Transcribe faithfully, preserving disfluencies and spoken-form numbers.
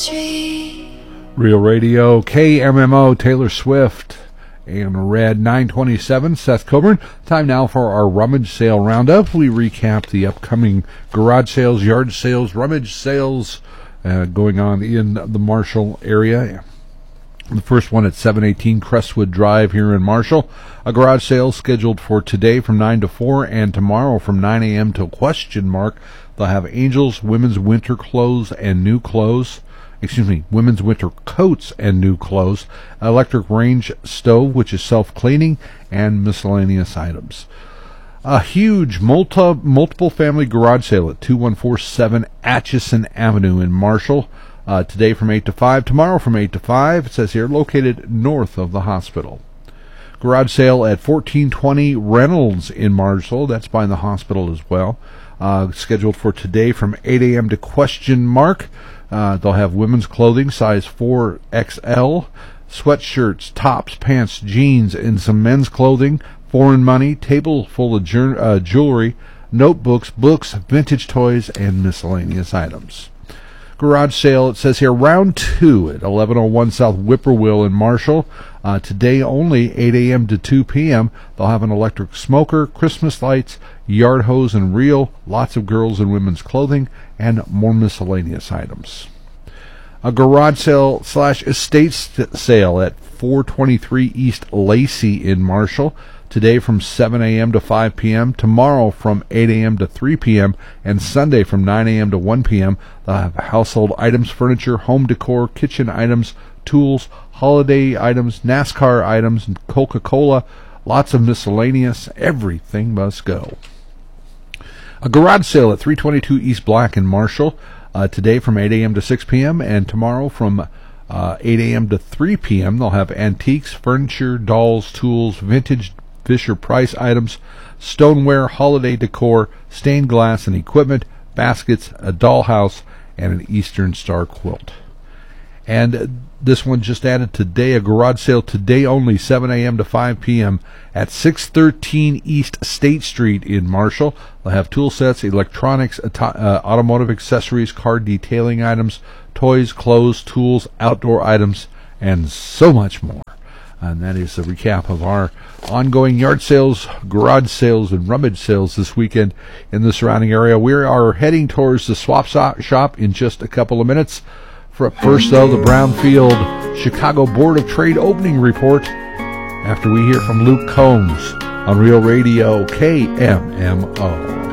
street. Real Radio, K M M O, Taylor Swift, and Red nine twenty-seven, Seth Coburn. Time now for our rummage sale roundup. We recap the upcoming garage sales, yard sales, rummage sales uh, going on in the Marshall area. The first one at seven eighteen Crestwood Drive here in Marshall. A garage sale scheduled for today from nine to four and tomorrow from nine a.m. till question mark. They'll have Angels, women's winter clothes and new clothes. Excuse me, women's winter coats and new clothes, electric range stove, which is self-cleaning, and miscellaneous items. A huge multi, multiple family garage sale at two one four seven Atchison Avenue in Marshall. Uh, today from eight to five, tomorrow from eight to five. It says here, located north of the hospital. Garage sale at fourteen twenty Reynolds in Marshall. That's by the hospital as well. Uh, scheduled for today from eight a.m. to question mark. Uh, they'll have women's clothing, size four X L, sweatshirts, tops, pants, jeans, and some men's clothing, foreign money, table full of jur- uh, jewelry, notebooks, books, vintage toys, and miscellaneous items. Garage sale, it says here, round two at eleven oh one South Whippoorwill in Marshall. Uh, today only, eight a.m. to two p.m. They'll have an electric smoker, Christmas lights, yard hose and reel, lots of girls and women's clothing, and more miscellaneous items. A garage sale slash estate st- sale at four twenty-three East Lacey in Marshall. Today from seven a.m. to five p.m., tomorrow from eight a.m. to three p.m., and Sunday from nine a.m. to one p.m. They'll have household items, furniture, home decor, kitchen items, tools, holiday items, NASCAR items, Coca-Cola, lots of miscellaneous. Everything must go. A garage sale at three twenty-two East Black in Marshall. Uh, today from eight a.m. to six p.m., and tomorrow from uh, eight a.m. to three p.m. They'll have antiques, furniture, dolls, tools, vintage Fisher-Price items, stoneware, holiday decor, stained glass and equipment, baskets, a dollhouse, and an Eastern Star quilt. And this one just added today, a garage sale today only, seven a.m. to five p.m. at six thirteen East State Street in Marshall. They'll have tool sets, electronics, uh, automotive accessories, car detailing items, toys, clothes, tools, outdoor items, and so much more. And that is a recap of our ongoing yard sales, garage sales, and rummage sales this weekend in the surrounding area. We are heading towards the swap shop in just a couple of minutes. For first, though, the Brownfield Chicago Board of Trade opening report after we hear from Luke Combs on Real Radio K M M O.